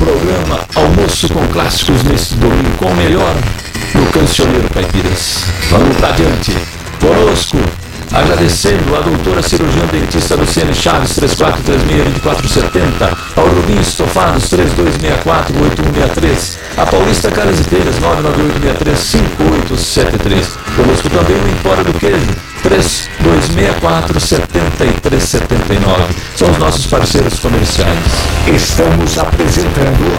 programa Almoço com Clássicos nesse domingo com o melhor do cancioneiro Caipiras. Vamos para adiante. Conosco, agradecendo a doutora cirurgiã dentista Luciane Chaves, 3436-2470, ao Rubinho Estofados, 3264-8163, a Paulista Caras e Telhas, 99863-5873. Conosco também o Empório do Queijo, 3264-7379. São os nossos parceiros comerciais. Estamos apresentando